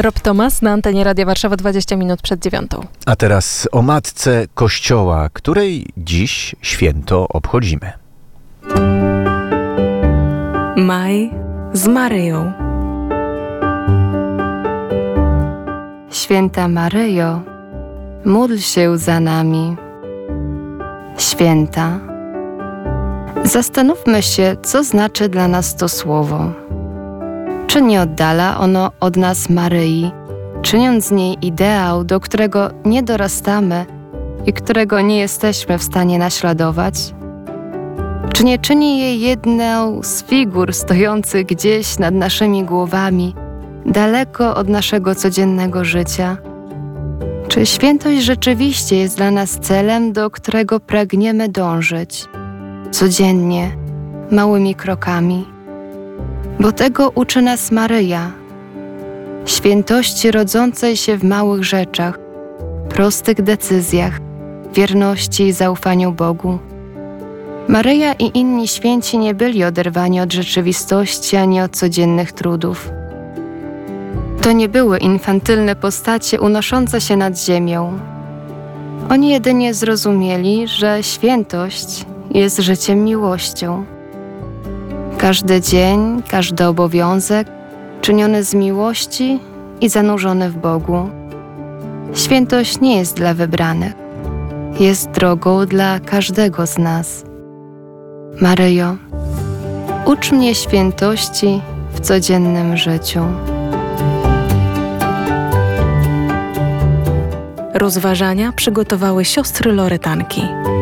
Rob Thomas na antenie Radia Warszawa 20 minut przed 9. A teraz o Matce Kościoła, której dziś święto obchodzimy. Maj z Maryją. Święta Maryjo, módl się za nami. Święta. Zastanówmy się, co znaczy dla nas to słowo. Czy nie oddala ono od nas Maryi, czyniąc z niej ideał, do którego nie dorastamy i którego nie jesteśmy w stanie naśladować? Czy nie czyni jej jedną z figur stojących gdzieś nad naszymi głowami, daleko od naszego codziennego życia? Czy świętość rzeczywiście jest dla nas celem, do którego pragniemy dążyć? Codziennie, małymi krokami. Bo tego uczy nas Maryja. Świętości rodzącej się w małych rzeczach, prostych decyzjach, wierności i zaufaniu Bogu. Maryja i inni święci nie byli oderwani od rzeczywistości ani od codziennych trudów. To nie były infantylne postacie unoszące się nad ziemią. Oni jedynie zrozumieli, że świętość jest życiem miłością. Każdy dzień, każdy obowiązek czyniony z miłości i zanurzony w Bogu. Świętość nie jest dla wybranych. Jest drogą dla każdego z nas. Maryjo, ucz mnie świętości w codziennym życiu. Rozważania przygotowały siostry Loretanki.